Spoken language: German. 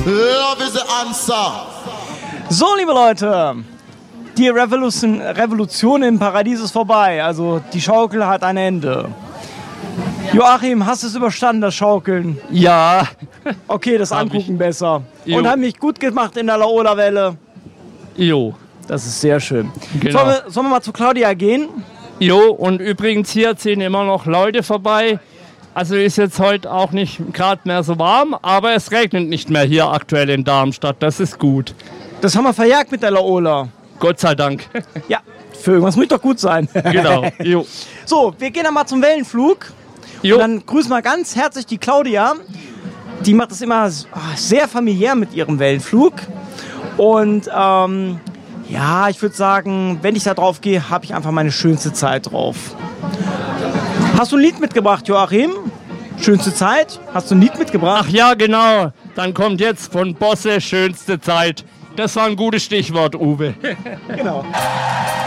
Love is the answer. So, liebe Leute, die Revolution im Paradies ist vorbei. Also die Schaukel hat ein Ende. Joachim, hast du es überstanden, das Schaukeln? Ja. Okay, das Angucken besser. Jo. Und haben mich gut gemacht in der Laola-Welle. Jo. Das ist sehr schön. Genau. Sollen wir mal zu Claudia gehen? Jo, und übrigens hier ziehen immer noch Leute vorbei. Also ist jetzt heute auch nicht gerade mehr so warm, aber es regnet nicht mehr hier aktuell in Darmstadt. Das ist gut. Das haben wir verjagt mit der Laola. Gott sei Dank. Ja, für irgendwas muss doch gut sein. Genau. Jo. So, wir gehen dann mal zum Wellenflug. Jo. Und dann grüßen wir ganz herzlich die Claudia. Die macht das immer sehr familiär mit ihrem Wellenflug. Und ja, ich würde sagen, wenn ich da drauf gehe, habe ich einfach meine schönste Zeit drauf. Hast du ein Lied mitgebracht, Joachim? Schönste Zeit? Hast du ein Lied mitgebracht? Ach ja, genau. Dann kommt jetzt von Bosse schönste Zeit. Das war ein gutes Stichwort, Uwe. Genau.